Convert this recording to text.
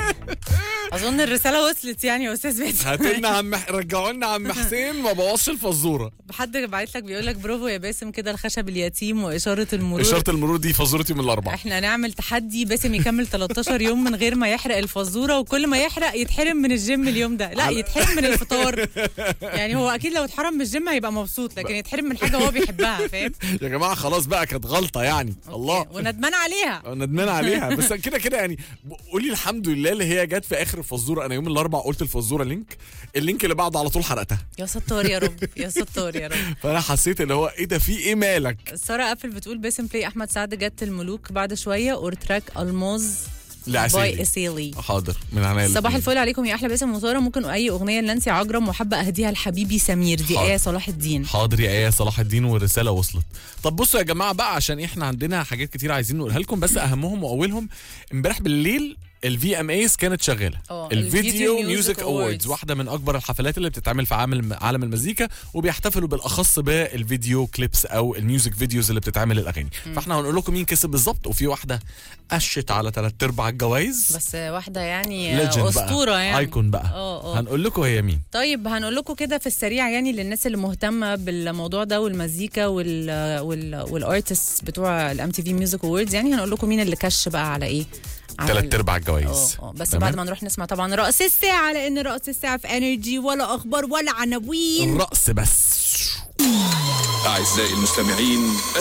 اظن الرساله وصلت يعني يا استاذ باسم. هاتوا لنا رجعوا لنا عم حسين ما بوظش الفزوره. حد بعت لك بيقول لك برافو يا باسم كده الخشب اليتيم واشاره المرور. اشاره المرور دي فزورتي من الاربعه. احنا نعمل تحدي باسم يكمل 13 يوم من غير ما يحرق الفزوره، وكل ما يحرق يتحرم من الجيم اليوم ده. لا يتحرم من الفطار. يعني هو اكيد لو اتحرم من الجيم هيبقى مبسوط، لكن يتحرم من حاجه هو بيحبها. فاهم يا جماعه خلاص بقى كانت غلطه يعني. الله وندمان عليها. ندمان عليها بس كده يعني. قولي الحمد لله اللي هي جت في اخر الفزوره. انا يوم الاربعاء قلت الفزوره اللينك اللي بعده على طول حرقتها. يا ستار يا رب يا ستار يا رب. فانا حسيت اللي هو ايه ده في ايه مالك. ساره قفل بتقول باسم بلاي احمد سعد جت الملوك بعد شويه اور تراك الماظ باي اسيلي. حاضر من عناية. صباح الفل عليكم يا احلى باسم وساره. ممكن اي اغنيه لنانسي عجرم وحابه اهديها لحبيبي سمير. دي ايه صلاح الدين. حاضر يا ايه صلاح الدين والرساله وصلت. طب بصوا يا جماعه بقى عشان احنا عندنا حاجات كتير عايزين نقولها لكم، بس اهمهم واولهم امبارح بالليل الفي ام ايز كانت شغاله. الفيديو ميوزك اووردز، واحده من اكبر الحفلات اللي بتتعمل في عالم المزيكا، وبيحتفلوا بالاخص بالفيديو كليبس او الميوزك فيديوز اللي بتتعمل الاغاني. فاحنا هنقول لكم مين كسب بالظبط، وفي واحده قشت على 3/4 الجوائز، بس واحده يعني اسطوره يعني ايكون بقى. هنقول لكم هي مين. طيب هنقول لكم كده في السريع يعني للناس اللي مهتمه بالموضوع ده والمزيكا والارتست بتوع الام تي في ميوزك اووردز. يعني هنقول لكم مين اللي كش بقى على ايه 3/4 الجوائز. بس تمام. بعد ما نروح نسمع طبعا رأس الساعة، لأن رأس الساعة في انرجي ولا أخبار ولا عناوين، الرأس بس. أعزائي المستمعين